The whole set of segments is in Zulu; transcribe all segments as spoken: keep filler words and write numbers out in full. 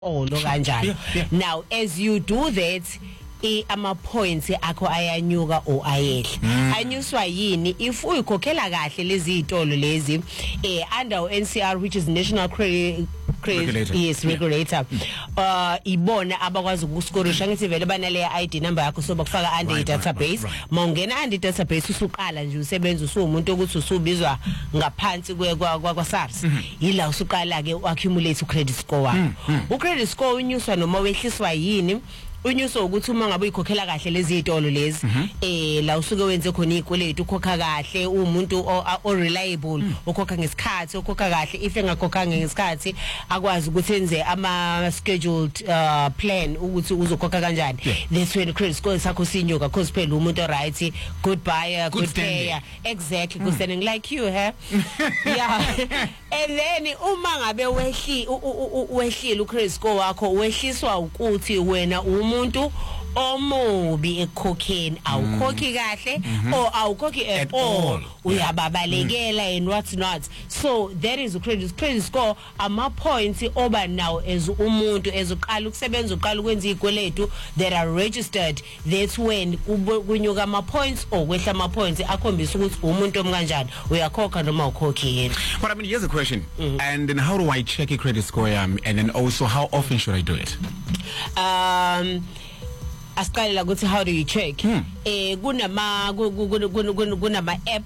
Oh lo kanjani. Yeah, yeah. Now as you do that I ama points akho ayanyuka o ayehla mm. anyuswa yini if uyikhokhela kahle lezi izitolo lezi eh under N C R, which is National Credit Regulator. Yes, regulator. Yeah. Uh ibona abakwazi ukuscorisha ngithi vele banale I D number yakho so bakufaka under right, database right, right, right. mawungena under database usuqala nje usebenza usumuntu ukuthi usubizwa ngaphansi kwe kwa SARS yila usuqala ke accumulate credit score wakho u credit score unyuswa noma wehliswa yini unyuso ukuthi uma ngabe uyikhokhela kahle lezi izitolo lezi eh la usuke wenze khona ikweletu ukhokha kahle umuntu o reliable ukhokha ngesikhathi ukhokha kahle if engakhokha ngesikhathi akwazi ukuthi enze ama scheduled uh, plan ukuthi uzokhokha kanjani. That's when credit score sakho sinyuka because phela umuntu right, good buyer, good, good payer, exactly, good standing like you, huh? Yeah. And then uma ngabe wehli wehlile credit score wakho wehliswa ukuthi wena umuntu omubi ekhokheni awukhokhi kahle or awukhokhi at all uyababalekela and what not. So that is a credit credit score ama points oba now as umuntu ezoqala ukusebenza uqala ukwenza izikweletu that are registered. That's when kunyuka ama points or kwehla ama points akhombisa ukuthi umuntu omkanjani uyakhokha noma ukhokhi yena. But I mean, here's a question. Mm-hmm. And then how do I check a credit score um, and then also how often should I do it? Um Asqala ukuthi how do you check? Hmm. Eh kunama kunama app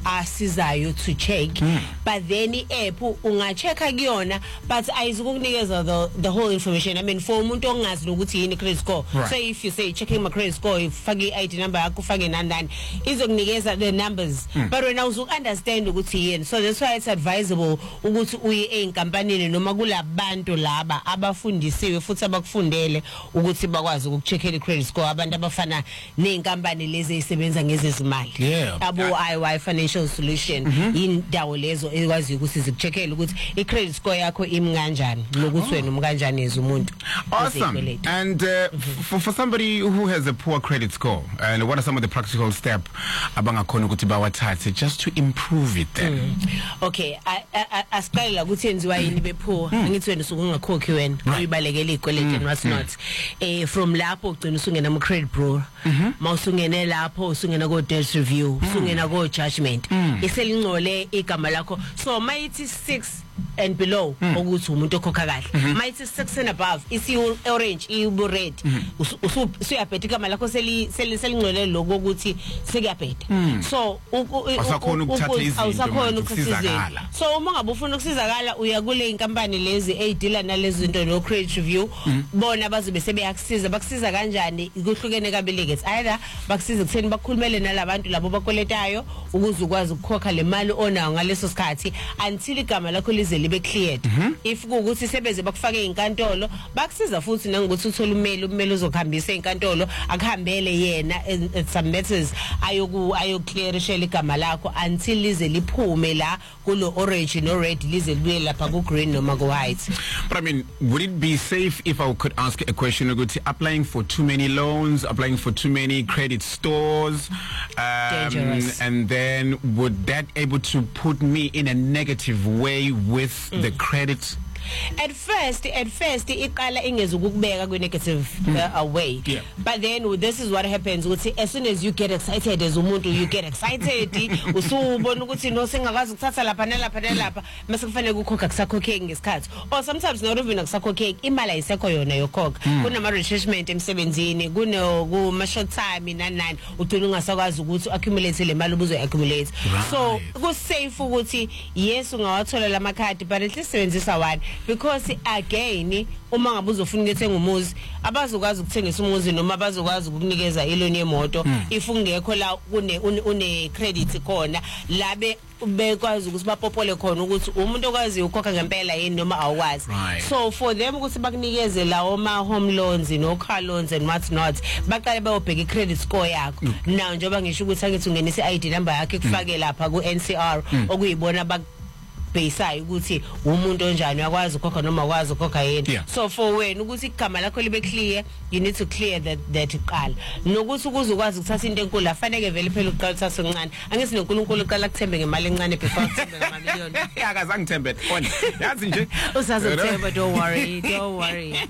asizayo to check, mm. but then I-app ungachecka kuyona but ayizukunikeza the the whole information. I mean for umuntu ongazi ukuthi yini credit score, right. So if you say checking my credit score ufake I D number yakho ufake nani nani izokunikeza the numbers, mm. but wena uzu understand ukuthi yini. So that's why it's advisable ukuthi uye einkampanini noma kulabantu laba abafundisiwe futhi abakufundele ukuthi bakwazi ukucheckela credit score, abantu abafana neinkampani lezi ezisebenza ngezezimali, yeah. abo I Y financial solution indawo lezo ekwazi ukuthi zikucheckele ukuthi i-credit score yakho imi kanjani nokuthi wena umkanjani ezumuntu. Awesome. And uh, mm-hmm. for, for somebody who has a poor credit score, and what are some of the practical steps abangakhona ukuthi bawathathe just to improve it then? Mm. Okay, asiqala ukuthi enziwa yini bepoor ngithi wena usungakhokhi wena uyibalekela izikweletu and what's not. Eh from lapho ugcina usungena ama credit bureau, mawusungene lapho usungena ko debt review, usungena ko judgment, iselingcole igama lakho. So mayithi six and below ukuthi umuntu okhokha kahle, mayithi six and above isi orange ibu red usuyabheda igama lakho seli selingcole lokho ukuthi sekuyabheda. So usakhona ukuthatha izinto ukusizakala. So uma ngabe ufuna ukusizakala uya kule inkampani lezi ezideala nalezi zinto no credit review, bona bazobe sebeyakusiza. Bakusiza kanjani kuhlukene kabili ke, either bakusiza kutheni bakhulumele nalabantu labo bakoletayo ukuze ukwazi ukukhokha le mali onayo ngaleso sikhathi until igama lakho lize libe cleared. If kuukuthi sebeze bakufake inkantolo bakusiza futhi nangokuthi uthola umeli umeli uzokuhambisa inkantolo akuhambele yena some matters ayoku ayoclearisha igama lakho until lize liphume la kulo orange no red lize libuye lapha ku green noma ku white. But I mean, would it be safe if I could ask a question about applying for too many loans, applying for too many credit stores, um, dangerous, and then would that able to put me in a negative way with mm. the credit? At first, at first, iqala ingezukubeka kwi negative uh, way. Yeah. But then this is what happens. As soon as you get excited as umuntu, you get excited. Usubona ukuthi no singakwazi ukuthatha lapha nalapha nalapha, mase kufanele ukukhokha kusakhokheki ngesikhathi. Or sometimes no even kusakhokheki imali ayisekho yona yokhokha. Kunama retrenchment emsebenzini, kuno kuma short time nani nani, uthula ungasakwazi ukuthi accumulate le mali ubuzo accumulate. So ku safe ukuthi yes ungawathola lamakhadi but at least sebenzisa one. Because again uma ngabe uzofuna ukuthenga umuzi abazokwazi ukuthengisa umuzi noma abazokwazi ukukunikeza iloni yemoto if ungekho la une une credit khona labe bekwazi ukuthi bapopole khona ukuthi umuntu okwazi ukhokha ngempela yini noma awukwazi. So for them ukuthi bakunikeze lawo ma home loans no car loans and what not baqale bayobheka i-credit score yakho. Now njengoba ngisho ukuthi angithi ungenisa I D number yakhe kufake lapha ku N C R okuyibona baseayo ukuthi umuntu onjani uyakwazi ukukhoka noma ukwazi ukukhoka yini. Yeah. So for wena ukuthi igama lakho libe clear, you need to clear that that iqala nokuthi ukuze ukwazi ukuthatha into enkulu afaneke vele phela uqala uthatha uncane angisi noNkulunkulu uqala kuthembe ngemali encane before uthembe ngamamiliyoni. Akazange thembe khona yazi nje Usazothemba, don't worry, don't worry.